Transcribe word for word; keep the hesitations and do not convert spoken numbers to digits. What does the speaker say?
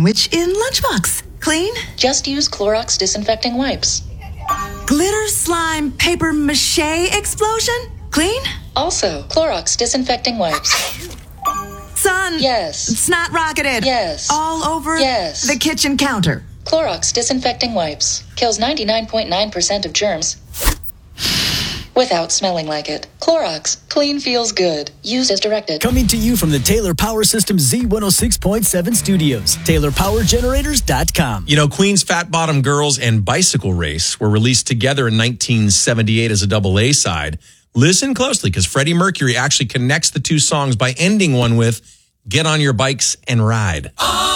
sandwich in lunchbox. Clean? Just use Clorox disinfecting wipes. Glitter slime paper mache explosion? Clean? Also, Clorox disinfecting wipes. Son. Yes. Snot rocketed. Yes. All over Yes. the kitchen counter. Clorox disinfecting wipes. Kills ninety-nine point nine percent of germs without smelling like it. Clorox. Clean feels good. Used as directed. Coming to you from the Taylor Power Systems Z one oh six point seven studios. Taylor Power Generators dot com. You know, Queen's Fat Bottom Girls and Bicycle Race were released together in nineteen seventy-eight as a double A side. Listen closely, because Freddie Mercury actually connects the two songs by ending one with "Get on your bikes and ride."